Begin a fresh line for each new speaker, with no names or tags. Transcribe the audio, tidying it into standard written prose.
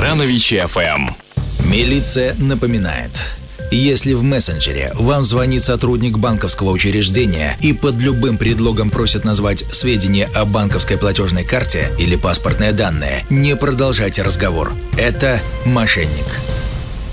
Барановичи ФМ.
Милиция напоминает. Если в мессенджере вам звонит сотрудник банковского учреждения и под любым предлогом просит назвать сведения о банковской платежной карте или паспортные данные, не продолжайте разговор. Это мошенник.